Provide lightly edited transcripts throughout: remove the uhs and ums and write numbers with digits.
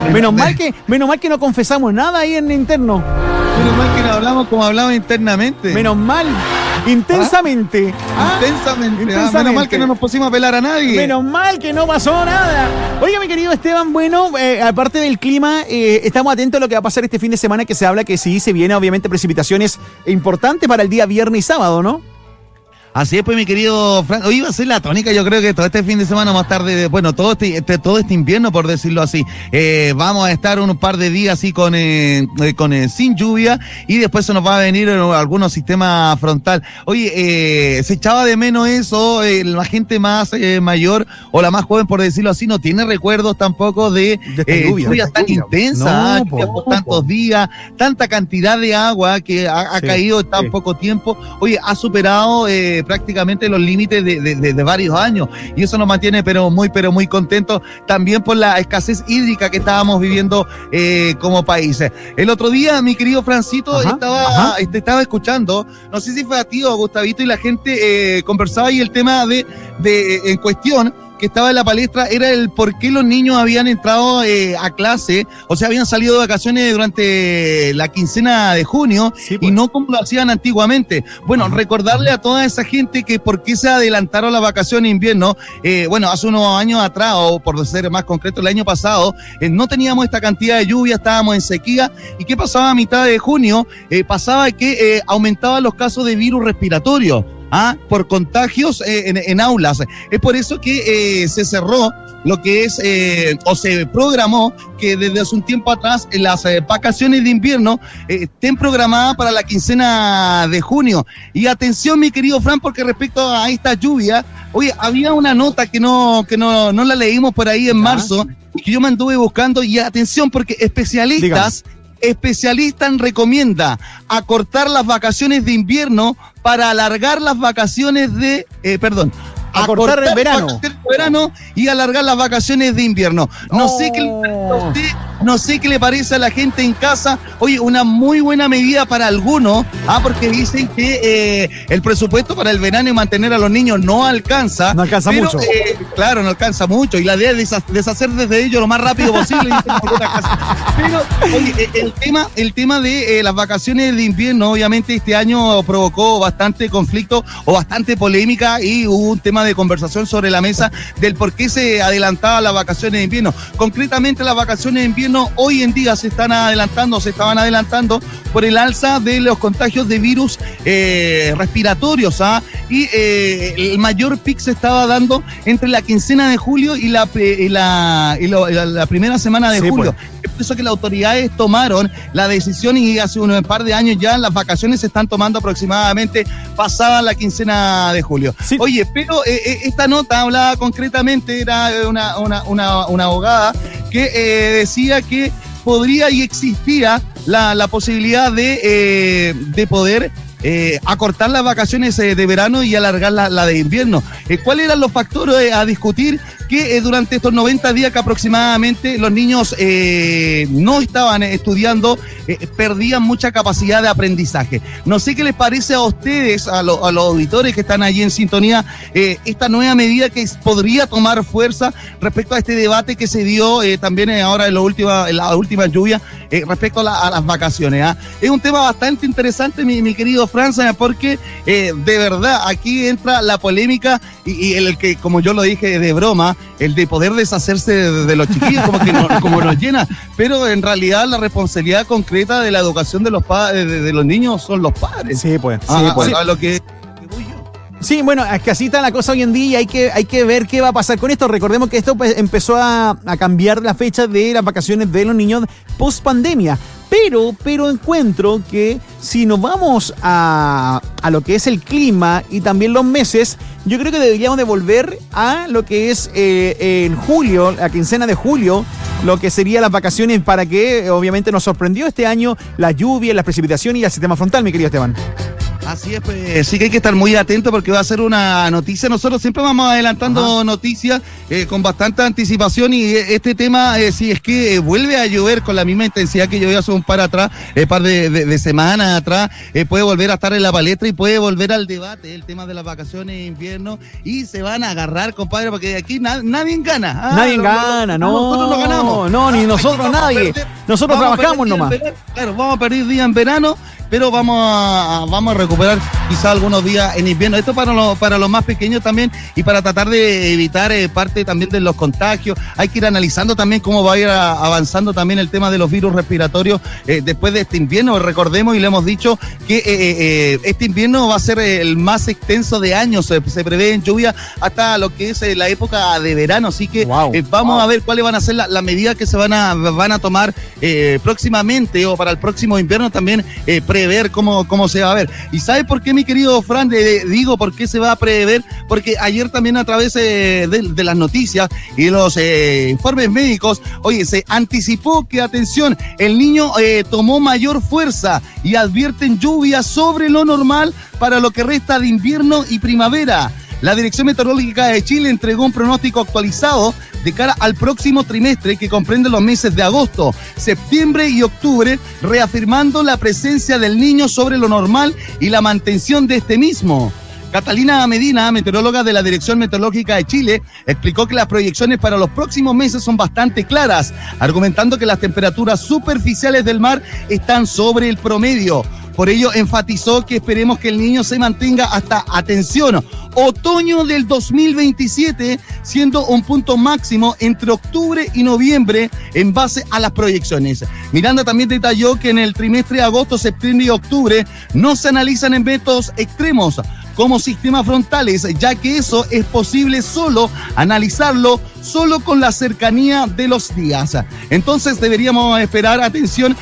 Menos mal que no confesamos nada ahí en interno. Menos mal que no hablamos como hablamos internamente. Menos mal. Intensamente. Intensamente. Menos mal que no nos pusimos a pelar a nadie. Menos mal que no pasó nada. Oiga, mi querido Esteban, bueno, aparte del clima, estamos atentos a lo que va a pasar este fin de semana, que se habla que sí, se vienen obviamente precipitaciones importantes para el día viernes y sábado, ¿no? Así es, pues, mi querido Frank. Hoy va a ser la tónica, yo creo que todo este fin de semana más tarde, bueno, todo este invierno, por decirlo así. Vamos a estar un par de días así con sin lluvia, y después se nos va a venir algunos sistemas frontal. Oye, se echaba de menos eso, la gente más mayor o la más joven, por decirlo así, no tiene recuerdos tampoco de lluvias tan intensas, por tantos días, tanta cantidad de agua que ha caído en tan poco tiempo. Oye, ha superado prácticamente los límites de varios años, y eso nos mantiene pero muy contentos, también por la escasez hídrica que estábamos viviendo como países. El otro día, mi querido Francito, estaba escuchando, no sé si fue a ti o a Gustavito, y la gente conversaba, y el tema en cuestión que estaba en la palestra era el por qué los niños habían entrado a clase, o sea, habían salido de vacaciones durante la quincena de junio, sí, pues, y no como lo hacían antiguamente. Bueno, recordarle a toda esa gente que por qué se adelantaron las vacaciones de invierno. Bueno, hace unos años atrás, o por ser más concreto, el año pasado, no teníamos esta cantidad de lluvia, estábamos en sequía. ¿Y qué pasaba a mitad de junio? Pasaba que aumentaban los casos de virus respiratorios. Por contagios en aulas. Es por eso que se cerró lo que es, o se programó que desde hace un tiempo atrás las vacaciones de invierno estén programadas para la quincena de junio. Y atención, mi querido Fran, porque respecto a esta lluvia, oye, había una nota que no la leímos por ahí en marzo, y que yo me anduve buscando, y atención, porque especialistas recomienda acortar las vacaciones de invierno para alargar las vacaciones de, acortar el verano y alargar las vacaciones de invierno. No sé qué le parece a usted, no sé qué le parece a la gente en casa. Oye, una muy buena medida para algunos, porque dicen que el presupuesto para el verano y mantener a los niños no alcanza. No alcanza mucho. Claro, no alcanza mucho. Y la idea es deshacer desde ellos lo más rápido posible. Pero, oye, el tema de las vacaciones de invierno, obviamente este año provocó bastante conflicto o bastante polémica, y hubo un tema de conversación sobre la mesa del por qué se adelantaban las vacaciones de invierno. Concretamente, las vacaciones de invierno hoy en día se estaban adelantando por el alza de los contagios de virus respiratorios, y el mayor pic se estaba dando entre la quincena de julio y la primera semana de julio. Pues. Es por eso que las autoridades tomaron la decisión, y hace un par de años ya las vacaciones se están tomando aproximadamente pasada la quincena de julio. Sí. Oye, pero esta nota hablaba concretamente, era una abogada que decía que podría y existía la posibilidad de poder acortar las vacaciones de verano y alargar la de invierno. ¿Cuáles eran los factores a discutir? Que durante estos 90 días que aproximadamente los niños no estaban estudiando, perdían mucha capacidad de aprendizaje. No sé qué les parece a ustedes, a los auditores que están allí en sintonía, esta nueva medida que podría tomar fuerza respecto a este debate que se dio también ahora en la última lluvia respecto a las vacaciones. Es un tema bastante interesante, mi querido Francia, porque de verdad aquí entra la polémica y el que, como yo lo dije de broma, el de poder deshacerse de los chiquillos, como nos llena, pero en realidad la responsabilidad concreta de la educación de los padres, de los niños, son los padres. Sí, pues. A lo que voy yo. Sí, bueno, es que así está la cosa hoy en día, y hay que ver qué va a pasar con esto. Recordemos que esto pues, empezó a cambiar la fecha de las vacaciones de los niños post pandemia. Pero encuentro que si nos vamos a lo que es el clima y también los meses, yo creo que deberíamos de volver a lo que es en julio, la quincena de julio, lo que serían las vacaciones, para que obviamente nos sorprendió este año la lluvia, las precipitaciones y el sistema frontal, mi querido Esteban. Así es, pues sí que hay que estar muy atento porque va a ser una noticia. Nosotros siempre vamos adelantando noticias con bastante anticipación y este tema, si es que vuelve a llover con la misma intensidad que llovió hace un par de semanas atrás, puede volver a estar en la palestra y puede volver al debate el tema de las vacaciones de invierno y se van a agarrar, compadre, porque aquí nadie gana. Nadie gana, no. Nosotros no ganamos. No, ni nosotros nadie. Nosotros trabajamos nomás. Claro, vamos a perder días en verano, pero vamos a recuperar quizá algunos días en invierno. Esto para los más pequeños también y para tratar de evitar parte también de los contagios. Hay que ir analizando también cómo va a ir avanzando también el tema de los virus respiratorios después de este invierno. Recordemos y le hemos dicho que este invierno va a ser el más extenso de años. Se prevé en lluvia hasta lo que es la época de verano. Así que vamos a ver cuáles van a ser las medidas que se van a tomar próximamente o para el próximo invierno también prever cómo se va a ver. ¿Y sabe por qué, mi querido Fran? Digo por qué se va a prever, porque ayer también a través de las noticias y de los informes médicos, oye, se anticipó que, atención, el niño tomó mayor fuerza y advierten lluvias sobre lo normal para lo que resta de invierno y primavera. La Dirección Meteorológica de Chile entregó un pronóstico actualizado de cara al próximo trimestre que comprende los meses de agosto, septiembre y octubre, reafirmando la presencia del niño sobre lo normal y la mantención de este mismo. Catalina Medina, meteoróloga de la Dirección Meteorológica de Chile, explicó que las proyecciones para los próximos meses son bastante claras, argumentando que las temperaturas superficiales del mar están sobre el promedio. Por ello, enfatizó que esperemos que el niño se mantenga hasta, atención, otoño del 2027, siendo un punto máximo entre octubre y noviembre en base a las proyecciones. Miranda también detalló que en el trimestre de agosto, septiembre y octubre no se analizan eventos extremos como sistemas frontales, ya que eso es posible analizarlo solo con la cercanía de los días. Entonces deberíamos esperar, atención,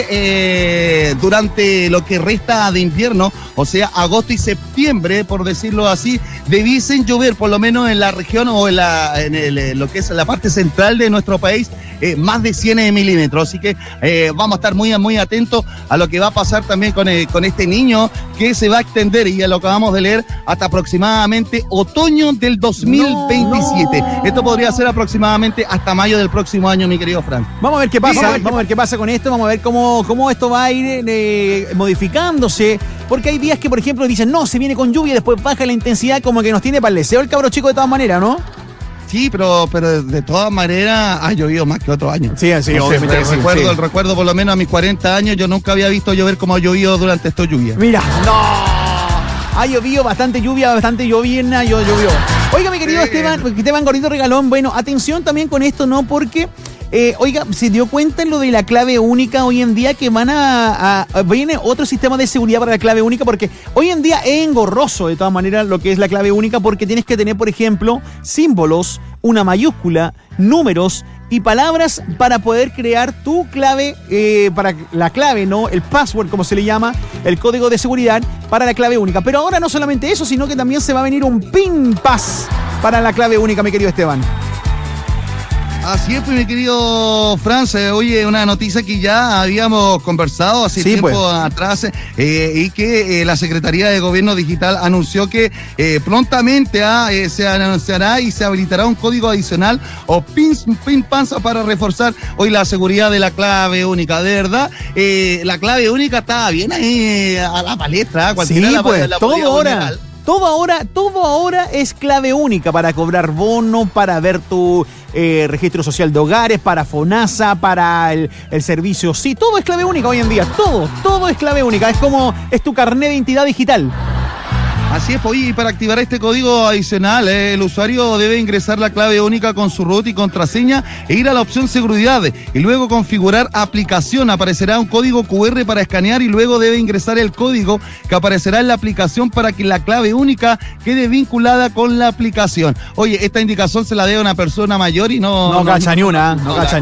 que durante lo que resta de invierno, o sea, agosto y septiembre, por decirlo así, debiesen llover, por lo menos en la región o lo que es la parte central de nuestro país, más de 100 milímetros. Así que vamos a estar muy, muy atentos a lo que va a pasar también con este niño, que se va a extender, y ya lo acabamos de leer, hasta aproximadamente otoño del 2027. Esto podría ser aproximadamente hasta mayo del próximo año, mi querido Frank. Vamos a ver qué pasa, vamos a ver qué pasa con esto, vamos a ver cómo esto va a ir modificándose, porque hay días que, por ejemplo, dicen, no, se viene con lluvia, después baja la intensidad, como que nos tiene para el deseo el cabro chico de todas maneras, ¿no? Sí, pero de todas maneras ha llovido más que otros años. Sí, obviamente. Recuerdo por lo menos a mis 40 años, yo nunca había visto llover como ha llovido durante esta lluvia. Mira, no. Ha llovido bastante lluvia, bastante llovizna, llovió. Oiga, mi querido Esteban Gordito Regalón, bueno, atención también con esto, ¿no? Porque, oiga, se dio cuenta en lo de la clave única hoy en día que viene otro sistema de seguridad para la clave única, porque hoy en día es engorroso de todas maneras lo que es la clave única, porque tienes que tener, por ejemplo, símbolos, una mayúscula, números y palabras para poder crear tu clave, para la clave, ¿no? El password, como se le llama, el código de seguridad para la clave única. Pero ahora no solamente eso, sino que también se va a venir un PIN Pass para la clave única, mi querido Esteban. Así es, pues, mi querido Franz, oye, una noticia que ya habíamos conversado hace tiempo atrás, y que la Secretaría de Gobierno Digital anunció que prontamente se anunciará y se habilitará un código adicional o PIN Pass para reforzar hoy la seguridad de la clave única. De verdad, la clave única está bien ahí a la palestra, cualquiera Todo ahora es clave única para cobrar bono, para ver tu registro social de hogares, para FONASA, para el servicio. Sí, todo es clave única hoy en día. Todo es clave única. Es tu carnet de identidad digital. Así es, y para activar este código adicional, el usuario debe ingresar la clave única con su root y contraseña e ir a la opción seguridad y luego configurar aplicación. Aparecerá un código QR para escanear y luego debe ingresar el código que aparecerá en la aplicación para que la clave única quede vinculada con la aplicación. Oye, esta indicación se la dé a una persona mayor y no cacha ni una.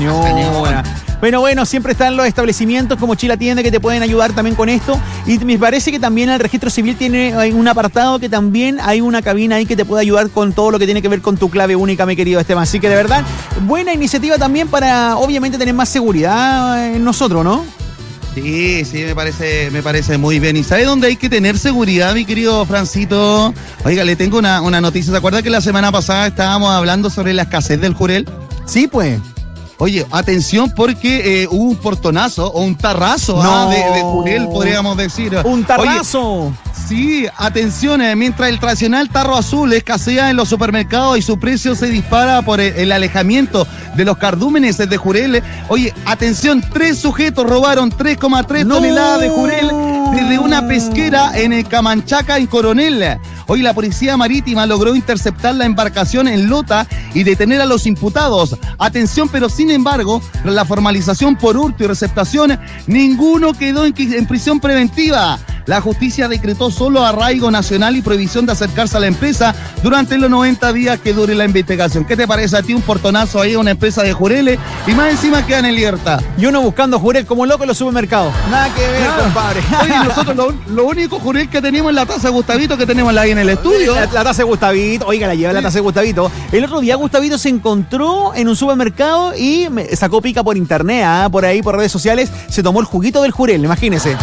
Bueno, siempre están los establecimientos como Chile Atiende que te pueden ayudar también con esto. Y me parece que también el registro civil tiene un apartado que también hay una cabina ahí que te puede ayudar con todo lo que tiene que ver con tu clave única, mi querido Esteban. Así que de verdad, buena iniciativa también para obviamente tener más seguridad en nosotros, ¿no? Sí, me parece muy bien. ¿Y sabe dónde hay que tener seguridad, mi querido Francito? Oiga, le tengo una noticia. ¿Se acuerda que la semana pasada estábamos hablando sobre la escasez del jurel? Sí, pues. Oye, atención porque hubo un portonazo o un tarrazo de jurel, podríamos decir. ¡Un tarrazo! Oye, sí, atención, mientras el tradicional tarro azul escasea en los supermercados y su precio se dispara por el alejamiento de los cardúmenes de jurel. Oye, atención, 3 sujetos robaron 3,3 toneladas de jurel desde una pesquera en el Camanchaca, en Coronel. Hoy la policía marítima logró interceptar la embarcación en Lota y detener a los imputados. Atención, pero sin embargo, tras la formalización por hurto y receptación, ninguno quedó en prisión preventiva. La justicia decretó solo arraigo nacional y prohibición de acercarse a la empresa durante los 90 días que dure la investigación. ¿Qué te parece a ti un portonazo ahí a una empresa de jureles y más encima quedan en libertad? Y uno buscando jurel como loco en los supermercados. Nada que ver, compadre. Oye, nosotros lo único jurel que tenemos es la taza de Gustavito que tenemos ahí en el estudio. La taza de Gustavito, oiga, la lleva la taza de Gustavito. El otro día Gustavito se encontró en un supermercado y sacó pica por internet, por ahí, por redes sociales, se tomó el juguito del jurel, imagínese.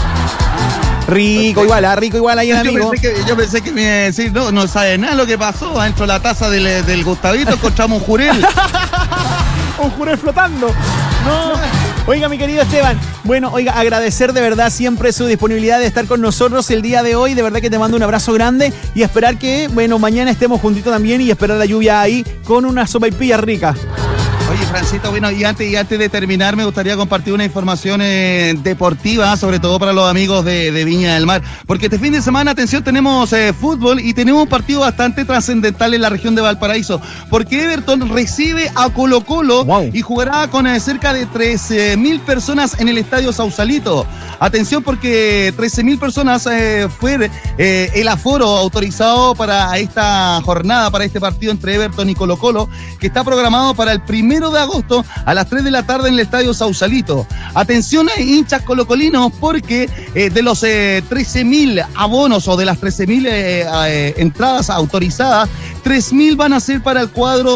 Rico igual ahí el amigo. Yo pensé que me iba a decir, no sabe nada lo que pasó. Adentro de la taza del Gustavito encontramos un jurel. Un jurel flotando. No. Oiga, mi querido Esteban. Bueno, oiga, agradecer de verdad siempre su disponibilidad de estar con nosotros el día de hoy. De verdad que te mando un abrazo grande y esperar que, bueno, mañana estemos juntitos también y esperar la lluvia ahí con una sopaipilla rica. Oye, Francito, bueno, y antes de terminar, me gustaría compartir una información deportiva, sobre todo para los amigos de Viña del Mar. Porque este fin de semana, atención, tenemos fútbol y tenemos un partido bastante trascendental en la región de Valparaíso. Porque Everton recibe a Colo-Colo y jugará con cerca de 13.000 personas en el Estadio Sausalito. Atención porque 13.000 personas fue el aforo autorizado para esta jornada, para este partido entre Everton y Colo-Colo, que está programado para el 1 de agosto a las 3 de la tarde en el Estadio Sausalito. Atención, hinchas colocolinos, porque de los 13.000 abonos o de las 13.000 entradas autorizadas, 3.000 van a ser para el cuadro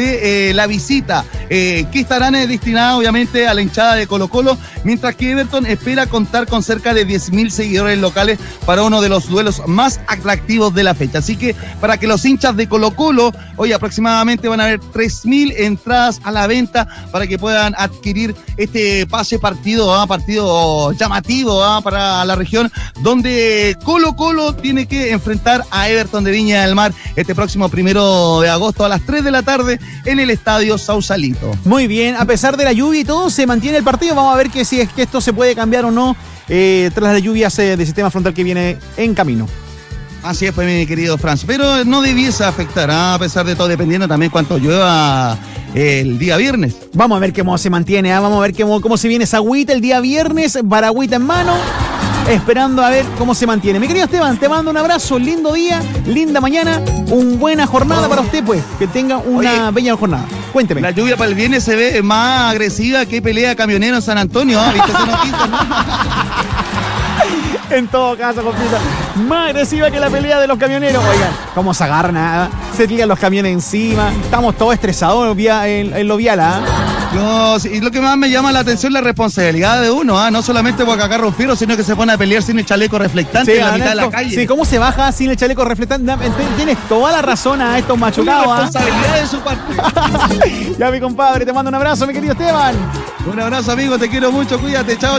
de la visita, que estarán destinadas obviamente a la hinchada de Colo-Colo, mientras que Everton espera contar con cerca de 10.000 seguidores locales para uno de los duelos más atractivos de la fecha. Así que para que los hinchas de Colo-Colo, hoy aproximadamente van a haber 3.000 entradas a la venta para que puedan adquirir este partido llamativo para la región, donde Colo-Colo tiene que enfrentar a Everton de Viña del Mar este próximo 1 de agosto a las 3 de la tarde en el Estadio Sausalito. Muy bien, a pesar de la lluvia y todo, se mantiene el partido. Vamos a ver si es que esto se puede cambiar o no tras las lluvias del sistema frontal que viene en camino. Así es, pues, mi querido Franz, pero no debiese afectar, a pesar de todo, dependiendo también cuánto llueva el día viernes. Vamos a ver cómo se mantiene, vamos a ver cómo se viene esa agüita el día viernes, para agüita en mano, esperando a ver cómo se mantiene. Mi querido Esteban, te mando un abrazo, lindo día, linda mañana, una buena jornada para usted, pues, que tenga una bella jornada. Cuénteme. La lluvia para el viernes se ve más agresiva que pelea camionero en San Antonio, ¿viste esa noticia, no? En todo caso, compita, más agresiva que la pelea de los camioneros. Oigan, cómo se agarran, se tiran los camiones encima. Estamos todos estresados en lo vial, No, y lo que más me llama la atención es la responsabilidad de uno, no solamente porque agarra un fierro, sino que se pone a pelear sin el chaleco reflectante en la mitad de la calle. Sí, ¿cómo se baja sin el chaleco reflectante? Tienes toda la razón a estos machucados. La responsabilidad de su parte. Ya, mi compadre, te mando un abrazo, mi querido Esteban. Un abrazo, amigo, te quiero mucho, cuídate, chao.